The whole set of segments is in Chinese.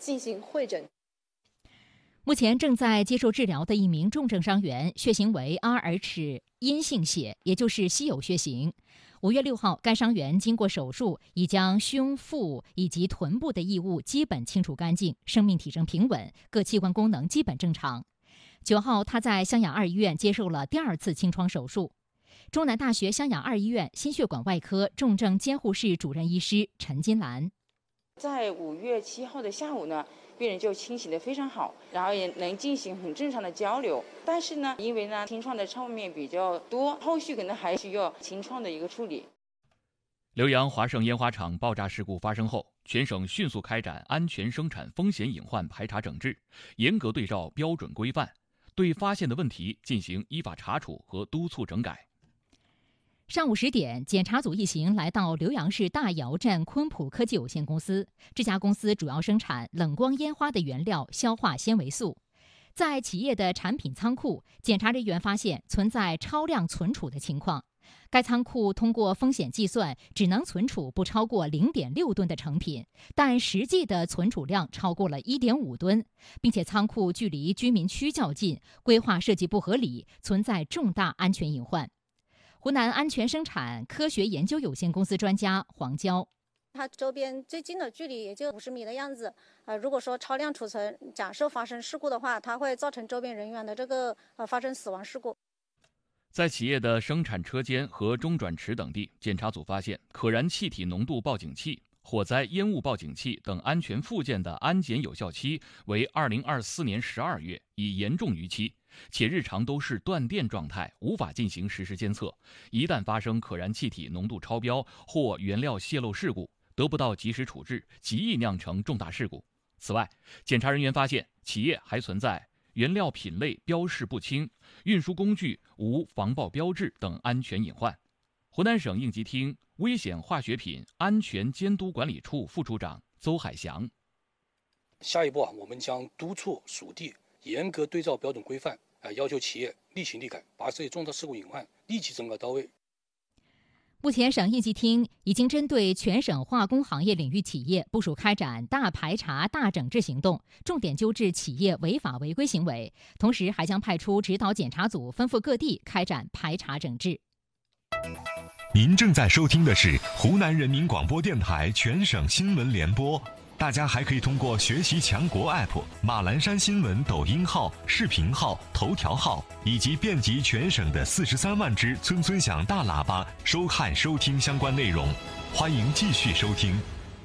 进行会诊。 目前正在接受治疗的一名重症伤员，血型为 Rh 阴性血，也就是稀有血型。5月6号，该伤员经过手术，已将胸、腹以及臀部的异物基本清除干净，生命体征平稳，各器官功能基本正常。9号，他在湘雅2医院接受了第2次清创手术。中南大学湘雅2医院心血管外科重症监护室主任医师陈金兰， 在5月7号的下午呢，病人就清醒得非常好，然后也能进行很正常的交流。但是呢，因为清创的创面比较多，后续可能还需要清创的一个处理。 浏阳华盛烟花厂爆炸事故发生后，全省迅速开展安全生产风险隐患排查整治，严格对照标准规范，对发现的问题进行依法查处和督促整改。 上午10点，检查组一行来到浏阳市大窑镇昆普科技有限公司。这家公司主要生产冷光烟花的原料硝化纤维素。在企业的产品仓库，检查人员发现存在超量存储的情况。该仓库通过风险计算，只能存储不超过 0.6 吨的成品，但实际的存储量超过了 1.5 吨，并且仓库距离居民区较近，规划设计不合理，存在重大安全隐患。湖南安全生产科学研究有限公司专家黄娇， 它周边最近的距离也就50米的样子。如果说超量储存，假设发生事故的话，它会造成周边人员的发生死亡事故。 在企业的生产车间和中转池等地，检查组发现可燃气体浓度报警器、火灾烟雾报警器等安全附件的安检有效期为2024年12月，已严重逾期，且日常都是断电状态，无法进行实时监测。一旦发生可燃气体浓度超标或原料泄漏事故，得不到及时处置，极易酿成重大事故。此外，检查人员发现企业还存在原料品类标示不清、运输工具无防爆标志等安全隐患。湖南省应急厅危险化学品安全监督管理处副处长邹海翔， 下一步我们将督促属地严格对照标准规范，要求企业立行立改，把这些重大事故隐患立即整改到位。 目前，省应急厅已经针对全省化工行业领域企业部署开展大排查、大整治行动，重点纠治企业违法违规行为，同时还将派出指导检查组奔赴各地开展排查整治。 您正在收听的是湖南人民广播电台全省新闻联播。大家还可以通过学习强国 App、马栏山新闻抖音号、视频号、头条号以及遍及全省的43万只村村响大喇叭收看收听相关内容。欢迎继续收听。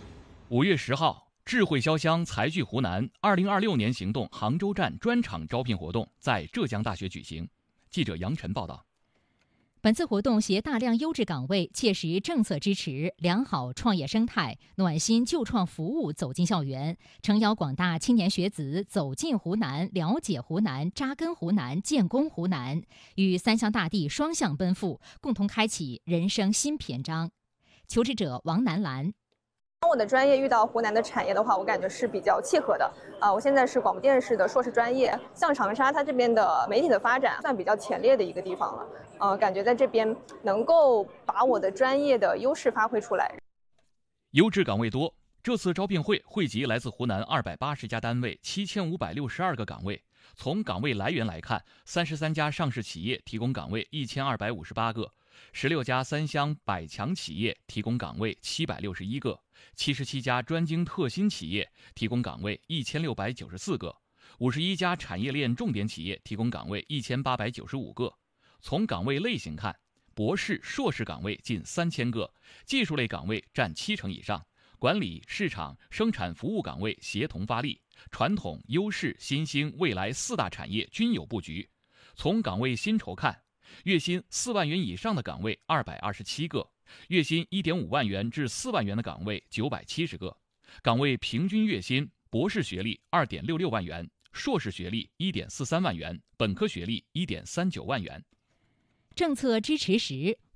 5月10号，智慧潇湘财聚湖南2026年行动杭州站专场招聘活动在浙江大学举行。记者杨晨报道。 本次活动携大量优质岗位，切实政策支持、良好创业生态、暖心就创服务走进校园，诚邀广大青年学子走进湖南、了解湖南、扎根湖南、建功湖南，与三湘大地双向奔赴，共同开启人生新篇章。求职者王楠兰。 当我的专业遇到湖南的产业的话，我感觉是比较契合的。我现在是广播电视的硕士专业，像长沙它这边的媒体的发展算比较前列的一个地方了。感觉在这边能够把我的专业的优势发挥出来。 优质岗位多，这次招聘会汇集来自湖南280家单位7562个岗位。从岗位来源来看，33家上市企业提供岗位1258个，16家三湘百强企业提供岗位761个，77家专精特新企业提供岗位1694个，51家产业链重点企业提供岗位1895个。从岗位类型看，博士、硕士岗位近3000个，技术类岗位占70%以上，管理、市场、生产服务岗位协同发力，传统、优势、新兴、未来4大产业均有布局。从岗位薪酬看，月薪4万元以上的岗位227个，月薪1.5万元至4万元的岗位970个，岗位平均月薪，博士学历2.66万元，硕士学历1.43万元，本科学历1.39万元。 政策支持时，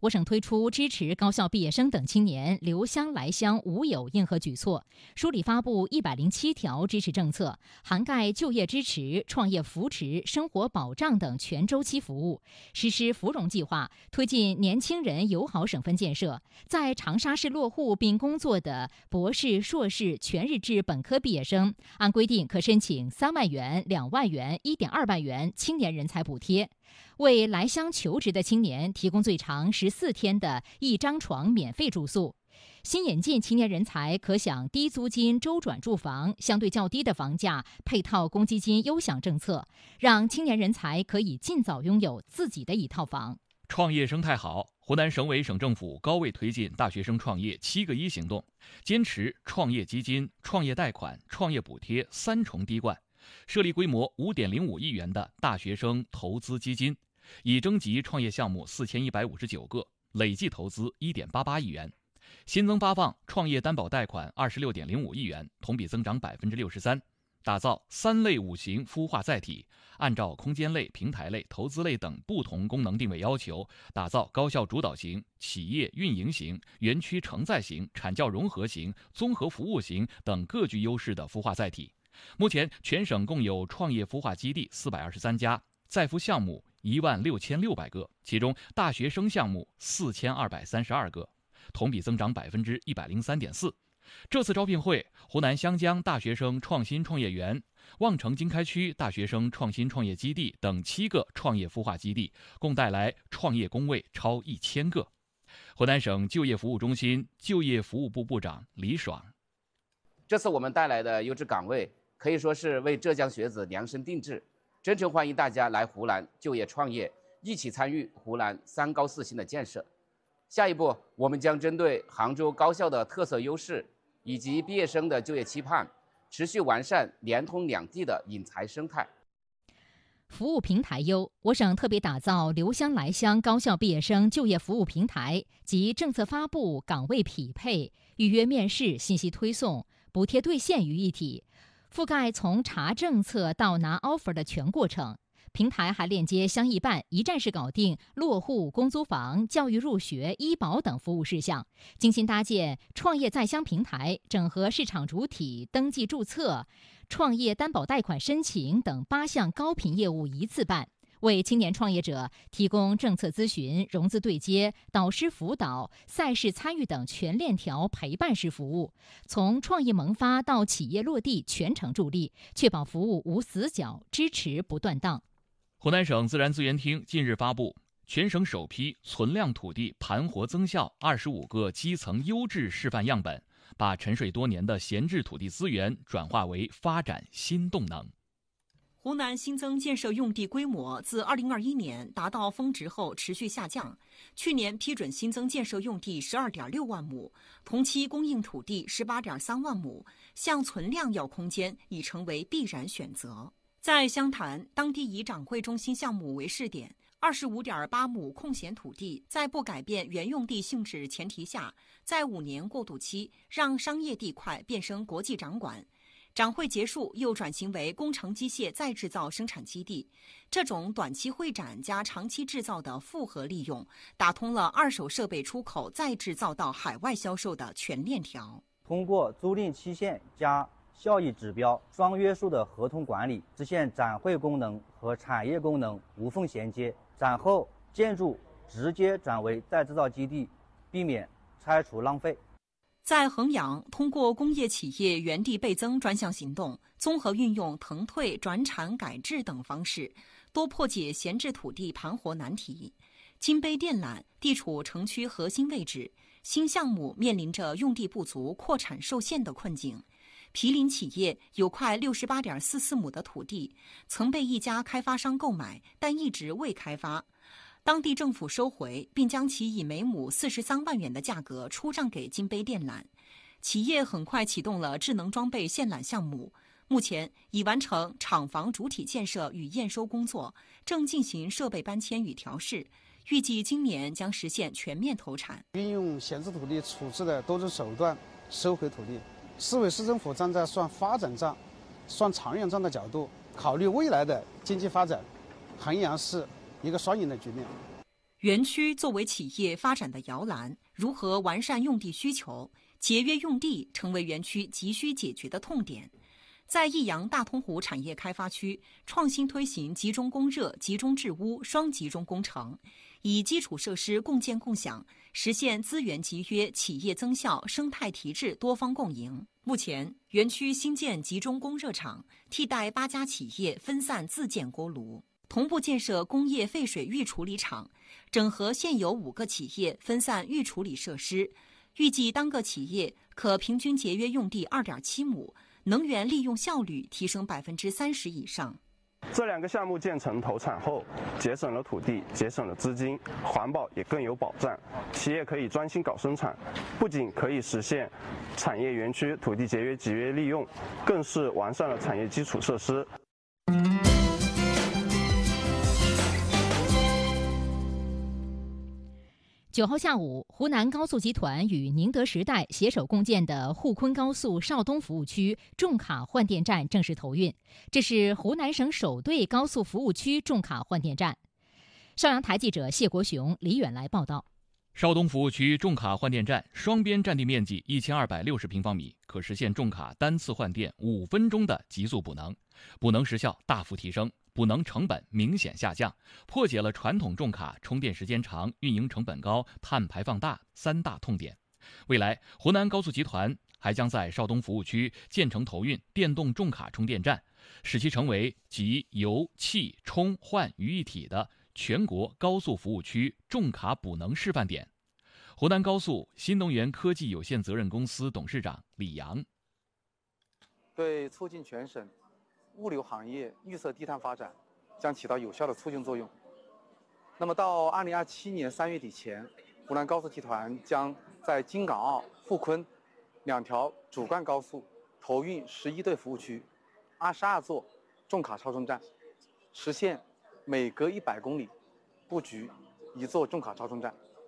我省推出支持高校毕业生等青年留乡来乡无有应和举措，梳理发布107条支持政策，涵盖就业支持、创业扶持、生活保障等全周期服务，实施芙蓉计划，推进年轻人友好省份建设。在长沙市落户并工作的博士、硕士、全日制本科毕业生，按规定可申请3万元、2万元、1.2万元青年人才补贴。为来乡求职的青年提供最长14天的1张床免费住宿。新引进青年人才可享低租金周转住房，相对较低的房价配套公积金优享政策，让青年人才可以尽早拥有自己的一套房。 创业生态好，湖南省委省政府高位推进大学生创业7个1行动，坚持创业基金、创业贷款、创业补贴3重滴灌，设立规模5.05亿元的大学生投资基金，已征集创业项目4159个，累计投资1.88亿元。新增发放创业担保贷款26.05亿元，同比增长63%。打造3类5型孵化载体，按照空间类、平台类、投资类等不同功能定位要求，打造高校主导型、企业运营型、园区承载型、产教融合型、综合服务型等各具优势的孵化载体。目前全省共有创业孵化基地423家，在孵项目16600个，其中大学生项目4232个，同比增长103.4%。这次招聘会，湖南湘江大学生创新创业园、望城经开区大学生创新创业基地等7个创业孵化基地，共带来创业工位超1000个。湖南省就业服务中心就业服务部部长李爽： 这次我们带来的优质岗位，可以说是为浙江学子量身定制，真诚欢迎大家来湖南就业创业，一起参与湖南3高4新的建设。下一步，我们将针对杭州高校的特色优势以及毕业生的就业期盼，持续完善联通两地的引才生态。 服务平台优，我省特别打造留乡来乡高校毕业生就业服务平台及政策发布、岗位匹配、预约面试、信息推送、补贴兑现于一体，覆盖从查政策到拿 offer 的全过程。平台还链接乡议办，一站式搞定落户、公租房、教育入学、医保等服务事项，精心搭建创业在乡平台，整合市场主体、登记注册、创业担保贷款申请等8项高频业务一次办，为青年创业者提供政策咨询、融资对接、导师辅导、赛事参与等全链条陪伴式服务，从创业萌发到企业落地全程助力，确保服务无死角，支持不断档。 湖南省自然资源厅近日发布全省首批存量土地盘活增效25个基层优质示范样本，把沉睡多年的闲置土地资源转化为发展新动能。 湖南新增建设用地规模自2021年达到峰值后持续下降，去年批准新增建设用地12.6万亩，同期供应土地18.3万亩，向存量要空间已成为必然选择。在湘潭，当地以掌柜中心项目为试点，25.8亩空闲土地，在不改变原用地性质前提下，在5年过渡期让商业地块变成国际掌管。掌会结束又转型为工程机械再制造生产基地，这种短期会展加长期制造的复合利用，打通了二手设备出口再制造到海外销售的全链条。 通过租赁期限加效益指标双约束的合同管理，实现展会功能和产业功能无缝衔接。展后建筑直接转为再制造基地，避免拆除浪费。 在衡阳，通过工业企业原地倍增专项行动，综合运用腾退、转产、改制等方式，多破解闲置土地盘活难题。金杯电缆地处城区核心位置，新项目面临着用地不足、扩产受限的困境。毗邻企业有块68.44亩的土地，曾被一家开发商购买，但一直未开发。当地政府收回，并将其以每亩43万元的价格出让给金杯电缆。企业很快启动了智能装备线缆项目，目前已完成厂房主体建设与验收工作，正进行设备搬迁与调试，预计今年将实现全面投产。 运用闲置土地处置的多种手段收回土地。市委市政府站在算发展战、算长远战的角度，考虑未来的经济发展，衡阳是一个双赢的局面。 园区作为企业发展的摇篮，如何完善用地需求、节约用地，成为园区急需解决的痛点。在益阳大通湖产业开发区，创新推行集中供热、集中治污双集中工程，以基础设施共建共享，实现资源集约、企业增效、生态提质多方共赢。目前，园区新建集中供热厂，替代8家企业分散自建锅炉，同步建设工业废水预处理厂，整合现有5个企业分散预处理设施，预计单个企业可平均节约用地2.7亩，能源利用效率提升30%以上。 这2个项目建成投产后，节省了土地，节省了资金，环保也更有保障。企业可以专心搞生产，不仅可以实现产业园区土地节约集约利用，更是完善了产业基础设施。 9号下午，湖南高速集团与宁德时代携手共建的沪昆高速邵东服务区重卡换电站正式投运，这是湖南省首对高速服务区重卡换电站。邵阳台记者谢国雄、李远来报道。 邵东服务区重卡换电站双边占地面积1260平方米，可实现重卡单次换电5分钟的极速补能，补能时效大幅提升，补能成本明显下降，破解了传统重卡充电时间长、运营成本高、碳排放大3大痛点。未来，湖南高速集团还将在邵东服务区建成投运电动重卡充电站，使其成为集油、气、充、换于一体的全国高速服务区重卡补能示范点。湖南高速新能源科技有限责任公司董事长李阳： 对促进全省物流行业绿色低碳发展将起到有效的促进作用。那么到2027年3月底前，湖南高速集团将在京港澳、沪昆2条主干高速投运11对服务区、22座重卡超充站，实现每隔100公里布局1座重卡超充站。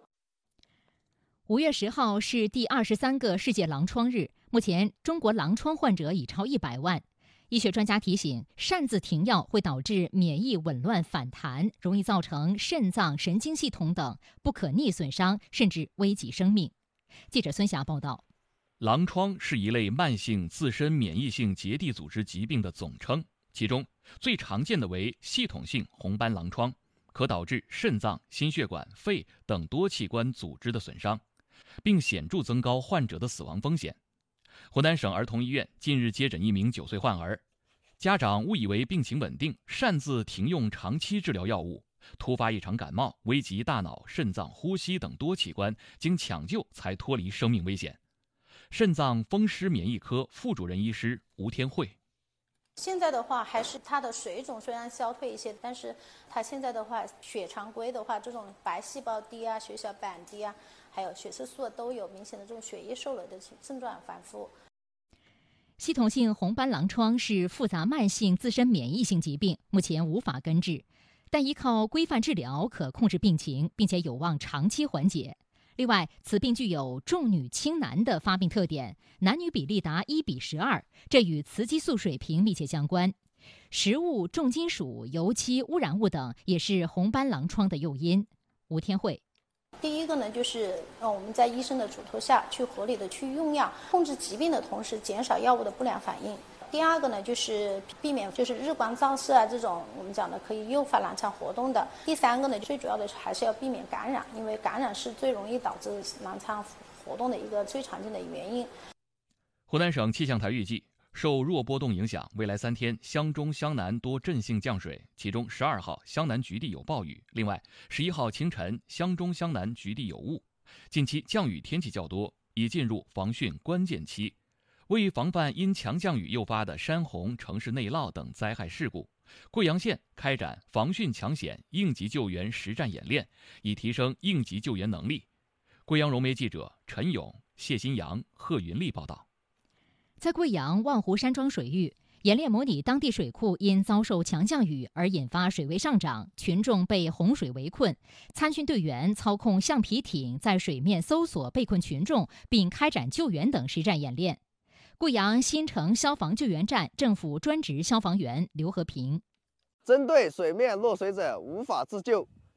5月10号是第23个世界狼疮日，目前中国狼疮患者已超100万。医学专家提醒，擅自停药会导致免疫紊乱反弹，容易造成肾脏、神经系统等不可逆损伤，甚至危及生命。记者孙霞报道。 狼疮是一类慢性自身免疫性结缔组织疾病的总称，其中最常见的为系统性红斑狼疮，可导致肾脏、心血管、肺等多器官组织的损伤，并显著增高患者的死亡风险。湖南省儿童医院近日接诊一名9岁患儿，家长误以为病情稳定，擅自停用长期治疗药物，突发一场感冒，危及大脑、肾脏、呼吸等多器官，经抢救才脱离生命危险。肾脏风湿免疫科副主任医师吴天慧： 现在的话，还是它的水肿虽然消退一些，但是它现在的话，血常规的话，这种白细胞低啊、血小板低啊，还有血色素都有明显的这种血液受累的症状反复。 系统性红斑狼疮是复杂慢性自身免疫性疾病，目前无法根治，但依靠规范治疗可控制病情，并且有望长期缓解。另外，此病具有重女轻男的发病特点，男女比例达1:12，这与雌激素水平密切相关。食物、重金属、油漆、污染物等也是红斑狼疮的诱因。吴天慧： 第一个呢，就是我们在医生的嘱托下去合理的去用药，控制疾病的同时减少药物的不良反应。第二个呢，就是避免日光照射啊这种我们讲的可以诱发狼疮活动的。第三个呢，最主要的还是要避免感染，因为感染是最容易导致狼疮活动的一个最常见的原因。 湖南省气象台预计，受弱波动影响，未来3天湘中、湘南多阵性降水，其中12号湘南局地有暴雨，另外11号清晨湘中、湘南局地有雾。近期降雨天气较多，已进入防汛关键期。为防范因强降雨诱发的山洪、城市内涝等灾害事故，贵阳县开展防汛抢险应急救援实战演练，以提升应急救援能力。贵阳融媒记者陈勇、谢新阳、贺云丽报道。 在贵阳望湖山庄水域，演练模拟当地水库因遭受强降雨而引发水位上涨，群众被洪水围困，参训队员操控橡皮艇在水面搜索被困群众，并开展救援等实战演练。贵阳新城消防救援站政府专职消防员刘和平： 针对水面落水者无法自救，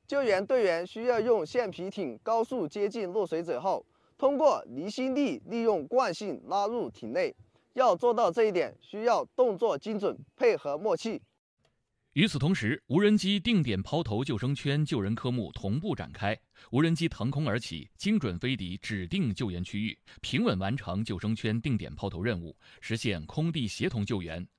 救援队员需要用橡皮艇高速接近落水者后，通过离心力利用惯性拉入艇内。要做到这一点，需要动作精准，配合默契。 与此同时，无人机定点抛投救生圈救人科目同步展开，无人机腾空而起，精准飞抵指定救援区域，平稳完成救生圈定点抛投任务，实现空地协同救援，